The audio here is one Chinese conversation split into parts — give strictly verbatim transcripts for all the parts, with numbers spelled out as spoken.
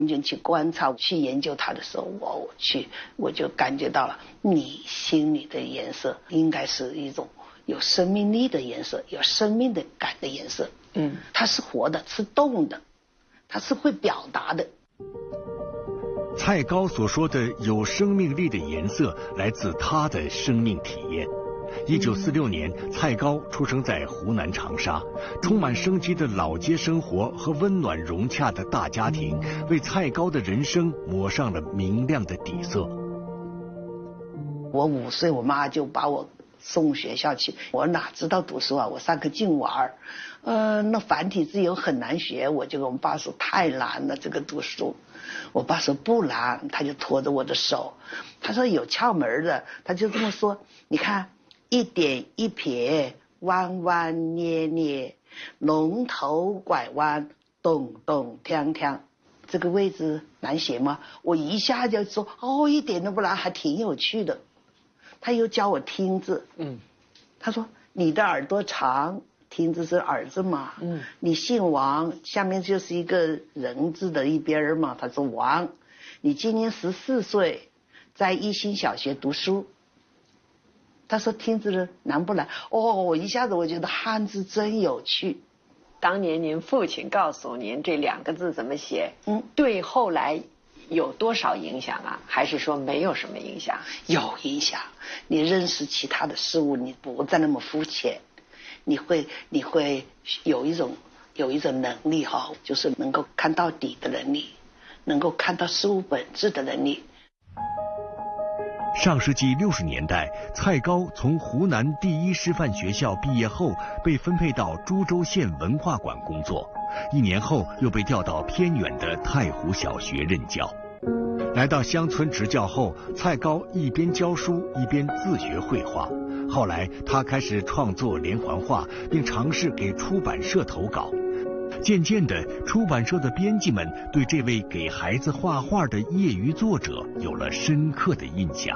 真去观察、去研究它的时候，我我去我就感觉到了，你心里的颜色应该是一种有生命力的颜色，有生命的感的颜色。嗯，它是活的，是动的，它是会表达的。 蔡高所说的有生命力的颜色，来自他的生命体验。一九四六年，蔡高出生在湖南长沙，充满生机的老街生活和温暖融洽的大家庭，为蔡高的人生抹上了明亮的底色。 我五岁，我妈就把我送学校去，我哪知道读书啊？我上课净玩，呃，那繁体字又很难学，我就跟我爸说太难了，这个读书。我爸说不难，他就拖着我的手，他说有窍门的，他就这么说，你看。一点一撇，弯弯捏捏，龙头拐弯，咚咚锵锵，这个位置难写吗？我一下就说哦，一点都不难，还挺有趣的。他又教我听字，嗯，他说你的耳朵长，听字是耳字嘛，嗯，你姓王，下面就是一个人字的一边嘛，他说王，你今年十四岁，在一心小学读书。他说听字的难不难？哦，我一下子我觉得汉字真有趣。 当年您父亲告诉您这两个字怎么写，嗯，对后来有多少影响啊？还是说没有什么影响？ 有影响。你认识其他的事物，你不再那么肤浅，你会你会有一种有一种能力哈，就是能够看到底的能力，能够看到事物本质的能力。 上世纪六十年代，蔡高从湖南第一师范学校毕业后，被分配到株洲县文化馆工作。一年后，又被调到偏远的太湖小学任教。来到乡村执教后，蔡高一边教书，一边自学绘画。后来，他开始创作连环画，并尝试给出版社投稿。渐渐的，出版社的编辑们对这位给孩子画画的业余作者有了深刻的印象。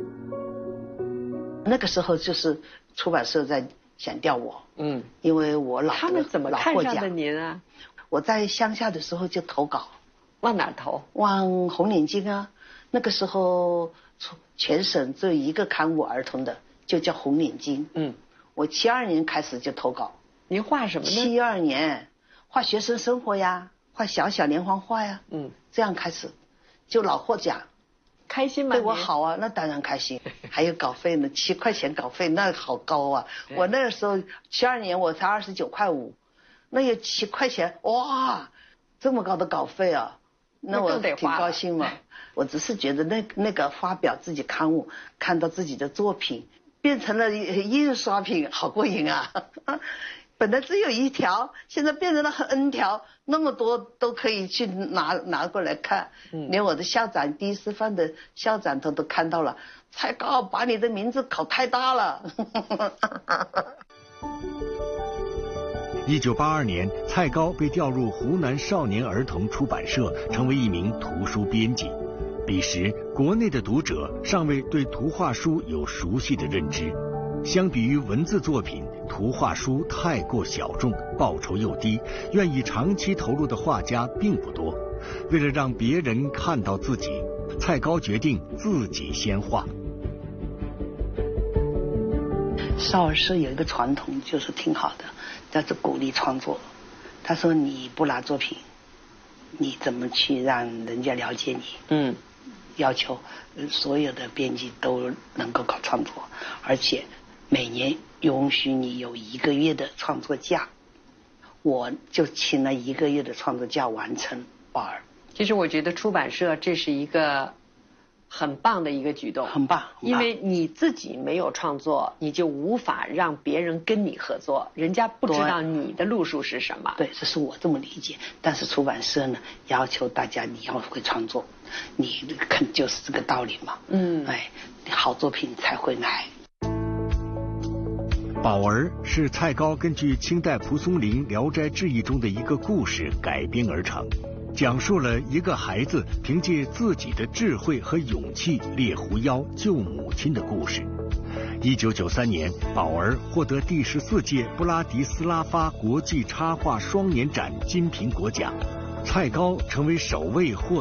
那个时候就是出版社在想调我，嗯，因为我老他们怎么看上的您啊？ 我在乡下的时候就投稿， 往哪投？ 往红领巾啊。那个时候全省只有一个刊物儿童的，就叫红领巾。嗯，我七二年开始就投稿。 您画什么呢？ 七二年。画学生生活呀，画小小连环画呀，嗯，这样开始，就老获奖， 开心吗？ 对我好啊，那当然开心。还有稿费呢，七块钱稿费，那好高啊！我那个时候七二年我才二十九块五，那有七块钱，哇，这么高的稿费啊，那我挺高兴嘛。我只是觉得那那个发表自己刊物，看到自己的作品变成了印刷品，好过瘾啊！本来只有一条，现在变成了 N 条，那么多都可以去拿拿过来看。嗯，连我的校长，第一师范的校长他都看到了，蔡高把你的名字搞太大了。 一九八二年，蔡高被调入湖南少年儿童出版社，成为一名图书编辑。彼时，国内的读者尚未对图画书有熟悉的认知。相比于文字作品，图画书太过小众，报酬又低，愿意长期投入的画家并不多。为了让别人看到自己，蔡高决定自己先画。 少儿社有一个传统，就是挺好的，叫做鼓励创作。他说你不拿作品，你怎么去让人家了解你？嗯，要求所有的编辑都能够搞创作，而且每年允许你有一个月的创作假，我就请了一个月的创作假完成画儿。 其实我觉得出版社这是一个很棒的一个举动， 很棒，很棒， 因为你自己没有创作，你就无法让别人跟你合作，人家不知道你的路数是什么。 对，这是我这么理解。但是出版社呢，要求大家你要会创作，你肯就是这个道理嘛。嗯，哎，好作品才会来。 宝儿是蔡高根据清代蒲松龄《聊斋志异》中的一个故事改编而成，讲述了一个孩子凭借自己的智慧和勇气猎狐妖救母亲的故事。一九九三年，宝儿获得第十四届布拉迪斯拉发国际插画双年展金苹果奖。 蔡高成为首位获